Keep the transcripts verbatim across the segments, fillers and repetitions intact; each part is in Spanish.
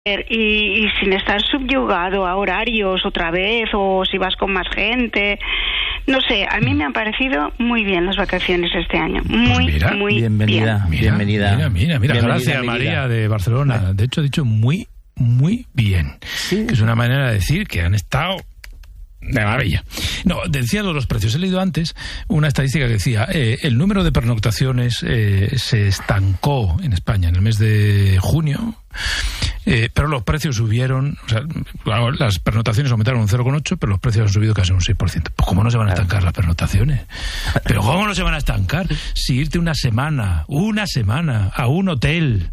Y, y sin estar subyugado a horarios otra vez, o si vas con más gente, no sé, a mí me han parecido muy bien las vacaciones este año, muy, pues mira, muy bienvenida, bien. bienvenida, mira, mira, mira, bienvenida, gracias María de Barcelona. De hecho, he dicho muy, muy bien, sí. Que es una manera de decir que han estado de maravilla. No, decía los precios. He leído antes una estadística que decía eh, el número de pernoctaciones eh, se estancó en España en el mes de junio, eh, pero los precios subieron. O sea, las pernoctaciones aumentaron un cero coma ocho, pero los precios han subido casi un seis por ciento. Pues ¿cómo no se van a estancar las pernoctaciones? Pero ¿cómo no se van a estancar? Si irte una semana, una semana a un hotel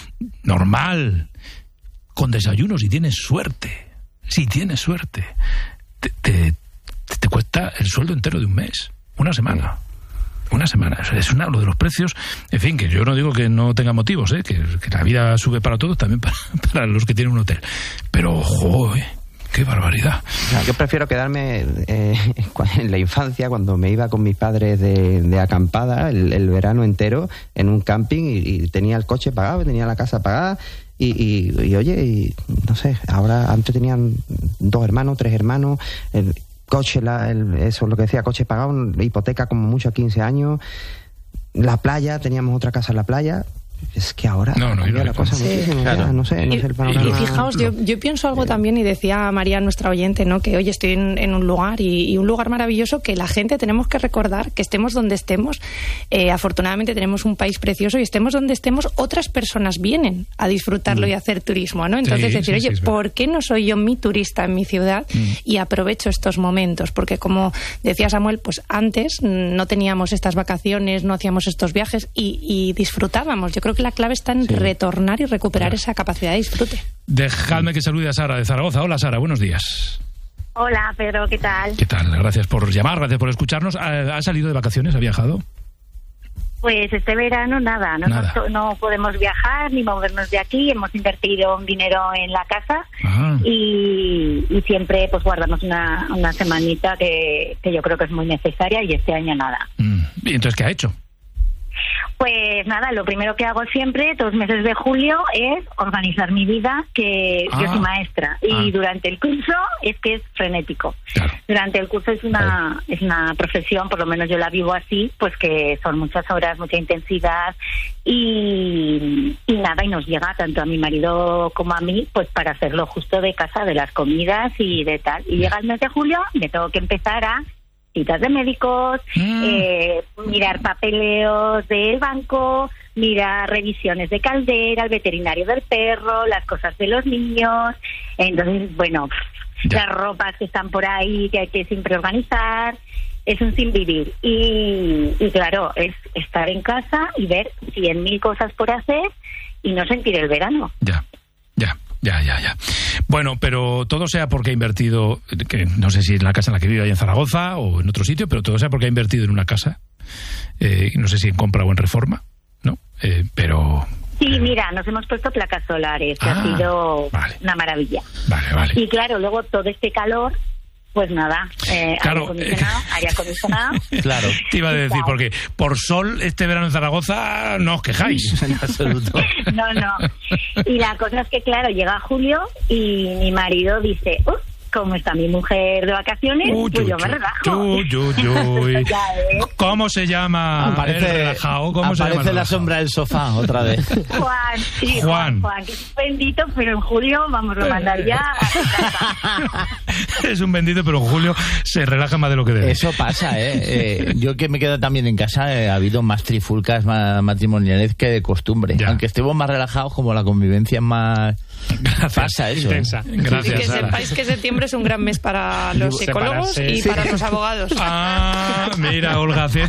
normal, con desayuno, si tienes suerte, si tienes suerte, Te, te, te cuesta el sueldo entero de un mes, una semana. Una semana. Es una, lo de los precios, en fin, que yo no digo que no tenga motivos, ¿eh? que, que la vida sube para todos, también para, para los que tienen un hotel. Pero, joder, qué barbaridad. Yo prefiero quedarme eh, en la infancia, cuando me iba con mis padres de, de acampada, el, el verano entero, en un camping, y, y tenía el coche pagado, tenía la casa pagada. Y, y, y oye, y, no sé, ahora antes tenían dos hermanos, tres hermanos, el coche, la, el, eso es lo que decía, coche pagado, hipoteca como mucho a quince años, la playa, teníamos otra casa en la playa. Es que ahora no, no, cambia la cosa sí, muchísimo, claro. ya, no sé, no y, sé el panorama. Y fijaos, yo, yo pienso algo también, y decía María, nuestra oyente, ¿no? Que oye, estoy en, en un lugar, y, y un lugar maravilloso, que la gente tenemos que recordar que estemos donde estemos, eh, afortunadamente tenemos un país precioso, y estemos donde estemos, otras personas vienen a disfrutarlo mm. y a hacer turismo, ¿no? Entonces sí, decir, sí, oye, sí, ¿por qué no soy yo mi turista en mi ciudad mm. y aprovecho estos momentos? Porque como decía Samuel, pues antes no teníamos estas vacaciones, no hacíamos estos viajes, y, y disfrutábamos. Yo creo que la clave está en sí. retornar y recuperar esa capacidad de disfrute. Dejadme que salude a Sara de Zaragoza. Hola Sara, buenos días. Hola Pedro, ¿qué tal? ¿Qué tal? Gracias por llamar, gracias por escucharnos. ¿Ha salido de vacaciones? ¿Ha viajado? Pues este verano nada, no, nada. no, no podemos viajar ni movernos de aquí, hemos invertido un dinero en la casa y, y siempre pues guardamos una, una semanita que, que yo creo que es muy necesaria, y este año nada. Mm. ¿Y entonces qué ha hecho? Pues nada, lo primero que hago siempre, todos los meses de julio, es organizar mi vida, que ah, yo soy maestra, y ah. durante el curso es que es frenético. Claro. Durante el curso es una es una profesión, por lo menos yo la vivo así, pues que son muchas horas, mucha intensidad, y, y nada, y nos llega tanto a mi marido como a mí, pues para hacerlo justo de casa, de las comidas y de tal. Y llega el mes de julio, me tengo que empezar a citas de médicos, mm. eh, mirar papeleos del banco, mirar revisiones de caldera, el veterinario del perro, las cosas de los niños. Entonces, bueno, ya. las ropas que están por ahí que hay que siempre organizar. Es un sinvivir. Y, y claro, es estar en casa y ver cien mil cosas por hacer y no sentir el verano. Ya, ya. Ya, ya, ya. Bueno, pero todo sea porque ha invertido, que no sé si en la casa en la que vive ahí en Zaragoza o en otro sitio, pero todo sea porque ha invertido en una casa, eh, no sé si en compra o en reforma, ¿no? Eh, pero... Sí, pero... mira, nos hemos puesto placas solares, que ah, ha sido vale. una maravilla. Vale, vale. Y claro, luego todo este calor... Pues nada, eh, claro, aire acondicionado, aire acondicionado. Claro, te iba a decir, porque por sol este verano en Zaragoza no os quejáis. En absoluto. No, no. Y la cosa es que, claro, llega julio y mi marido dice, uh, como está mi mujer de vacaciones, uy, pues uy, yo me relajo. Uy, uy, uy. Ya, ¿eh? ¿Cómo se llama? Aparece, el relajado. ¿Cómo se llama? Aparece la sombra del sofá otra vez. Juan, sí, Juan. Juan, Juan, que es bendito, pero en julio vamos a mandar ya a es un bendito, pero en julio se relaja más de lo que debe. Eso pasa, ¿eh? eh yo que me quedo también en casa, eh, ha habido más trifulcas más matrimoniales que de costumbre. Ya. Aunque estemos más relajados, como la convivencia es más... Gracias. Pasa eso. Intensa. Gracias, y que Sara. sepáis que septiembre es un gran mes para los psicólogos y para los abogados. Ah, mira, Olga hace...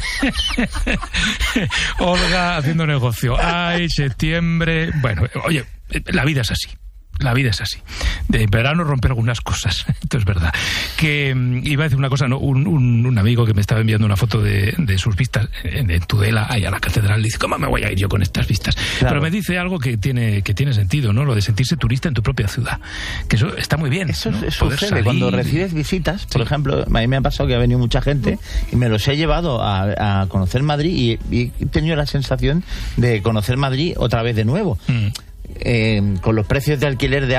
Olga haciendo negocio. Ay, septiembre... Bueno, oye, la vida es así. La vida es así. De verano rompe algunas cosas. Esto es verdad. Que um, iba a decir una cosa, ¿no? Un, un, un amigo que me estaba enviando una foto de, de sus vistas en, en Tudela, ahí a la catedral, dice, ¿cómo me voy a ir yo con estas vistas? Claro. Pero me dice algo que tiene, que tiene sentido, ¿no? Lo de sentirse turista en tu propia ciudad. Que eso está muy bien. Eso, ¿no? eso sucede cuando recibes visitas. Por sí. ejemplo, a mí me ha pasado que ha venido mucha gente y me los he llevado a, a conocer Madrid y, y he tenido la sensación de conocer Madrid otra vez de nuevo. Mm. eh, con los precios de alquiler de